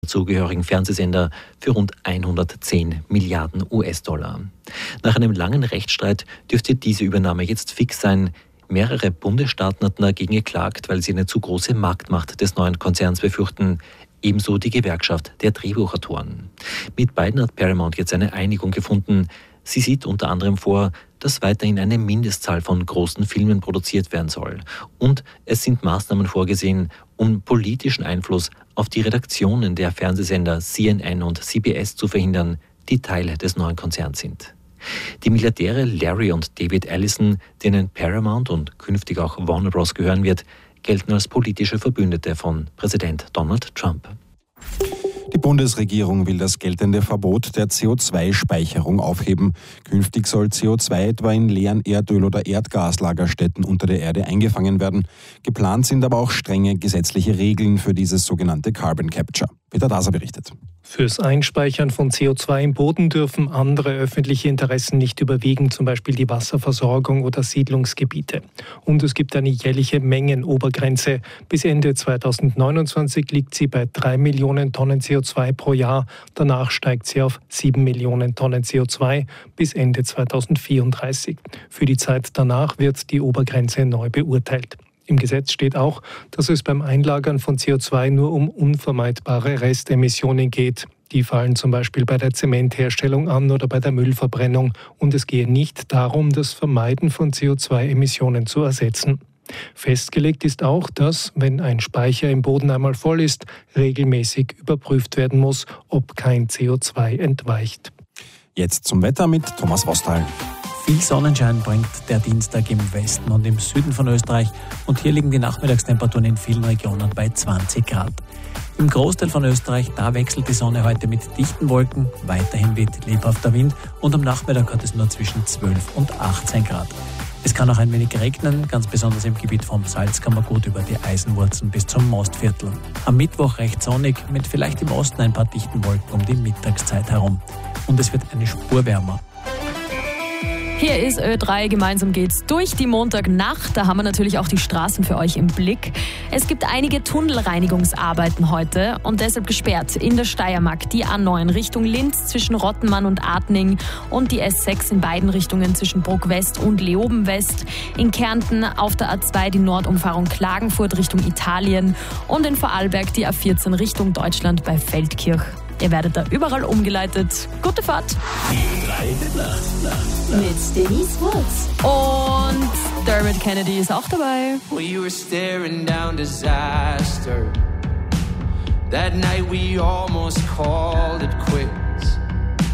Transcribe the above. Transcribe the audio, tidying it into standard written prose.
zugehörigen Fernsehsender für rund 110 Milliarden US-Dollar. Nach einem langen Rechtsstreit dürfte diese Übernahme jetzt fix sein. Mehrere Bundesstaaten hatten dagegen geklagt, weil sie eine zu große Marktmacht des neuen Konzerns befürchten. Ebenso die Gewerkschaft der Drehbuchautoren. Mit beiden hat Paramount jetzt eine Einigung gefunden. Sie sieht unter anderem vor, dass weiterhin eine Mindestzahl von großen Filmen produziert werden soll. Und es sind Maßnahmen vorgesehen, um politischen Einfluss auf die Redaktionen der Fernsehsender CNN und CBS zu verhindern, die Teil des neuen Konzerns sind. Die Milliardäre Larry und David Ellison, denen Paramount und künftig auch Warner Bros. Gehören wird, gelten als politische Verbündete von Präsident Donald Trump. Die Bundesregierung will das geltende Verbot der CO2-Speicherung aufheben. Künftig soll CO2 etwa in leeren Erdöl- oder Erdgaslagerstätten unter der Erde eingefangen werden. Geplant sind aber auch strenge gesetzliche Regeln für dieses sogenannte Carbon Capture. Peter Daser berichtet. Fürs Einspeichern von CO2 im Boden dürfen andere öffentliche Interessen nicht überwiegen, zum Beispiel die Wasserversorgung oder Siedlungsgebiete. Und es gibt eine jährliche Mengenobergrenze. Bis Ende 2029 liegt sie bei 3 Millionen Tonnen CO2 pro Jahr. Danach steigt sie auf 7 Millionen Tonnen CO2 bis Ende 2034. Für die Zeit danach wird die Obergrenze neu beurteilt. Im Gesetz steht auch, dass es beim Einlagern von CO2 nur um unvermeidbare Restemissionen geht. Die fallen zum Beispiel bei der Zementherstellung an oder bei der Müllverbrennung. Und es gehe nicht darum, das Vermeiden von CO2-Emissionen zu ersetzen. Festgelegt ist auch, dass, wenn ein Speicher im Boden einmal voll ist, regelmäßig überprüft werden muss, ob kein CO2 entweicht. Jetzt zum Wetter mit Thomas Wostal. Viel Sonnenschein bringt der Dienstag im Westen und im Süden von Österreich und hier liegen die Nachmittagstemperaturen in vielen Regionen bei 20 Grad. Im Großteil von Österreich, da wechselt die Sonne heute mit dichten Wolken, weiterhin weht lebhafter Wind und am Nachmittag hat es nur zwischen 12 und 18 Grad. Es kann auch ein wenig regnen, ganz besonders im Gebiet vom Salzkammergut über die Eisenwurzen bis zum Mostviertel. Am Mittwoch recht sonnig, mit vielleicht im Osten ein paar dichten Wolken um die Mittagszeit herum. Und es wird eine Spur wärmer. Hier ist Ö3, gemeinsam geht's durch die Montagnacht. Da haben wir natürlich auch die Straßen für euch im Blick. Es gibt einige Tunnelreinigungsarbeiten heute und deshalb gesperrt in der Steiermark die A9 Richtung Linz zwischen Rottenmann und Adning und die S6 in beiden Richtungen zwischen Bruck West und Leoben West. In Kärnten auf der A2 die Nordumfahrung Klagenfurt Richtung Italien und in Vorarlberg die A14 Richtung Deutschland bei Feldkirch. Ihr werdet da überall umgeleitet. Gute Fahrt! Mit Denise Woods. Und Dermot Kennedy ist auch dabei. We were staring down disaster. That night we almost caught